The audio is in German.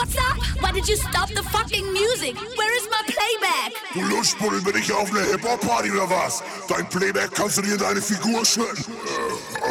what's up? Why did you stop the fucking music? Where is my playback? Du Lustbuddel, bin ich auf einer Hip-Hop-Party oder was? Dein Playback kannst du dir in deine Figur schütten.